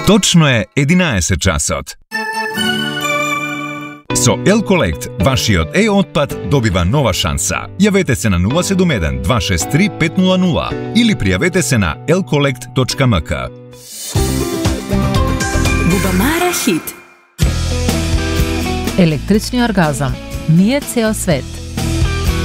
Точно е 11 часот. Со Elcollect, вашиот отпад добива нова шанса. Јавете се на 071 263 500 или пријавете се на elcollect.mk. Бубамара хит. Електрични оргазам. Ние цел свет.